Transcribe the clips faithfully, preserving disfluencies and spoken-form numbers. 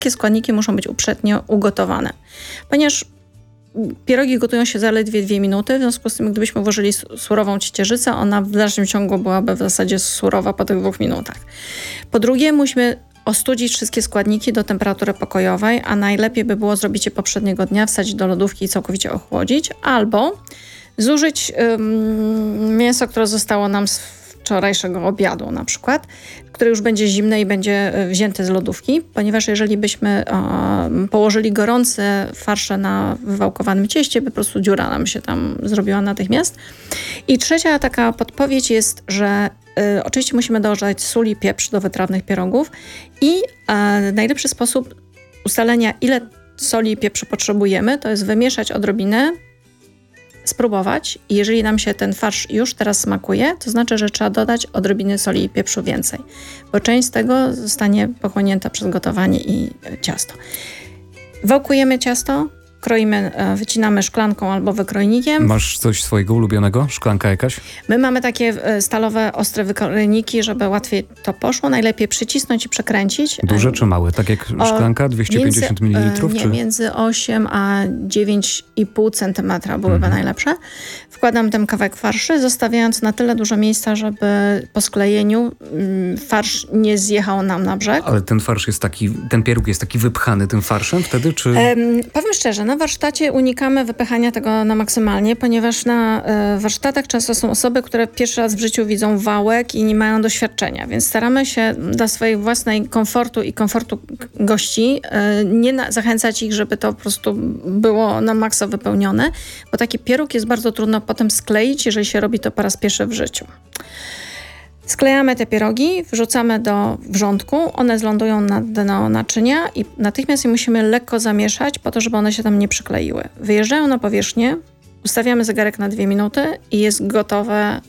wszystkie składniki muszą być uprzednio ugotowane. Ponieważ pierogi gotują się zaledwie dwie minuty, w związku z tym gdybyśmy włożyli surową ciecierzycę, ona w dalszym ciągu byłaby w zasadzie surowa po tych dwóch minutach. Po drugie, musimy ostudzić wszystkie składniki do temperatury pokojowej, a najlepiej by było zrobić je poprzedniego dnia, wsadzić do lodówki i całkowicie ochłodzić, albo zużyć ym, mięso, które zostało nam z wczorajszego obiadu na przykład, które już będzie zimne i będzie wzięte z lodówki, ponieważ jeżeli byśmy o, położyli gorące farsze na wywałkowanym cieście, po prostu dziura nam się tam zrobiła natychmiast. I trzecia taka podpowiedź jest, że y, oczywiście musimy dodać sól i pieprz do wytrawnych pierogów i y, najlepszy sposób ustalenia, ile soli i pieprzu potrzebujemy, to jest wymieszać odrobinę, spróbować i jeżeli nam się ten farsz już teraz smakuje, to znaczy, że trzeba dodać odrobiny soli i pieprzu więcej, bo część z tego zostanie pochłonięta przez gotowanie i ciasto. Wałkujemy ciasto, kroimy, wycinamy szklanką albo wykrojnikiem. Masz coś swojego ulubionego? Szklanka jakaś? My mamy takie stalowe, ostre wykrojniki, żeby łatwiej to poszło. Najlepiej przycisnąć i przekręcić. Duże czy małe? Tak jak szklanka? dwieście pięćdziesiąt mililitrów? Nie, czy? między osiem a dziewięć i pół centymetra byłyby mhm. najlepsze. Wkładam ten kawałek farszy, zostawiając na tyle dużo miejsca, żeby po sklejeniu farsz nie zjechał nam na brzeg. Ale ten farsz jest taki, ten pieróg jest taki wypchany tym farszem wtedy, czy? Um, powiem szczerze, na warsztacie unikamy wypychania tego na maksymalnie, ponieważ na e, warsztatach często są osoby, które pierwszy raz w życiu widzą wałek i nie mają doświadczenia, więc staramy się dla swojej własnej komfortu i komfortu gości e, nie na, zachęcać ich, żeby to po prostu było na maksa wypełnione, bo taki pieróg jest bardzo trudno potem skleić, jeżeli się robi to po raz pierwszy w życiu. Sklejamy te pierogi, wrzucamy do wrzątku, one zlądują na dno naczynia i natychmiast je musimy lekko zamieszać po to, żeby one się tam nie przykleiły. Wyjeżdżają na powierzchnię, ustawiamy zegarek na dwie minuty i jest gotowe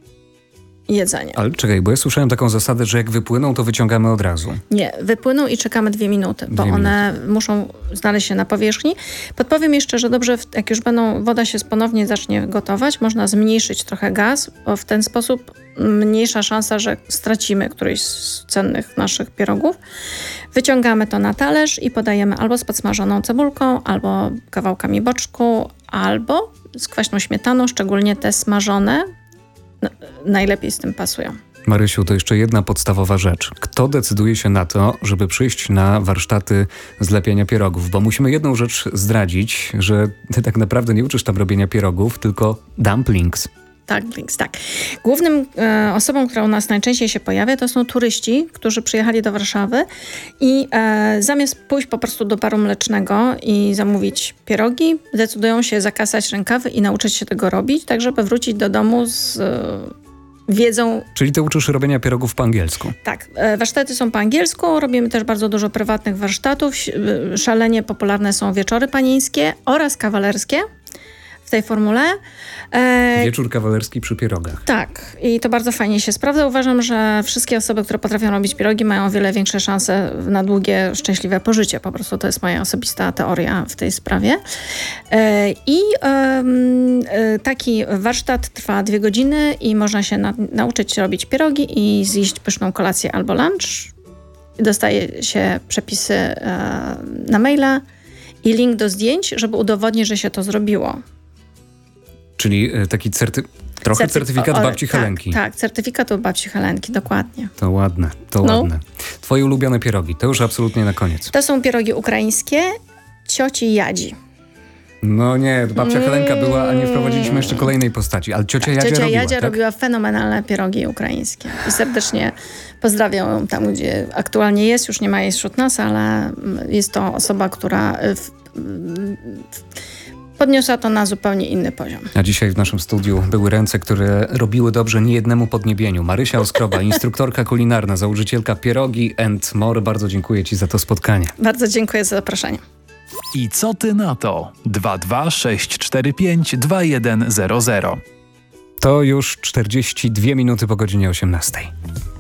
jedzenie. Ale czekaj, bo ja słyszałem taką zasadę, że jak wypłyną, to wyciągamy od razu. Nie, wypłyną i czekamy dwie minuty, bo dwie one minuty. muszą znaleźć się na powierzchni. Podpowiem jeszcze, że dobrze, jak już będą, woda się ponownie zacznie gotować, można zmniejszyć trochę gaz, bo w ten sposób mniejsza szansa, że stracimy któryś z cennych naszych pierogów. Wyciągamy to na talerz i podajemy albo z podsmażoną cebulką, albo kawałkami boczku, albo z kwaśną śmietaną, szczególnie te smażone, no, najlepiej z tym pasują. Marysiu, to jeszcze jedna podstawowa rzecz. Kto decyduje się na to, żeby przyjść na warsztaty zlepiania pierogów? Bo musimy jedną rzecz zdradzić, że ty tak naprawdę nie uczysz tam robienia pierogów, tylko dumplings. Tak, dumplings, tak. Głównym e, osobą, która u nas najczęściej się pojawia, to są turyści, którzy przyjechali do Warszawy i e, zamiast pójść po prostu do baru mlecznego i zamówić pierogi, decydują się zakasać rękawy i nauczyć się tego robić, tak żeby wrócić do domu z e, wiedzą. Czyli ty uczysz robienia pierogów po angielsku? Tak. E, warsztaty są po angielsku, robimy też bardzo dużo prywatnych warsztatów. Szalenie popularne są wieczory panieńskie oraz kawalerskie. W tej formule. E, Wieczór kawalerski przy pierogach. Tak. I to bardzo fajnie się sprawdza. Uważam, że wszystkie osoby, które potrafią robić pierogi, mają o wiele większe szanse na długie, szczęśliwe pożycie. Po prostu to jest moja osobista teoria w tej sprawie. E, I e, taki warsztat trwa dwie godziny i można się na, nauczyć robić pierogi i zjeść pyszną kolację albo lunch. Dostaje się przepisy e, na maila i link do zdjęć, żeby udowodnić, że się to zrobiło. Czyli taki certy... trochę Certyf- certyfikat o, o, babci tak, Helenki. Tak, certyfikat od babci Helenki, dokładnie. To ładne, to no. ładne. Twoje ulubione pierogi, to już absolutnie na koniec. To są pierogi ukraińskie, cioci Jadzi. No nie, babcia mm. Helenka była, a nie wprowadziliśmy jeszcze kolejnej postaci, ale ciocia Jadzia Ciocia robiła, Jadzia tak? robiła fenomenalne pierogi ukraińskie. I serdecznie pozdrawiam ją tam, gdzie aktualnie jest. Już nie ma jej wśród nas, ale jest to osoba, która w, w, podniosła to na zupełnie inny poziom. A dzisiaj w naszym studiu były ręce, które robiły dobrze niejednemu podniebieniu. Marysia Oskroba, instruktorka kulinarna, założycielka Pierogi and More. Bardzo dziękuję ci za to spotkanie. Bardzo dziękuję za zaproszenie. I co ty na to? dwa dwa sześć cztery pięć dwa jeden zero zero. To już czterdzieści dwie minuty po godzinie osiemnastej.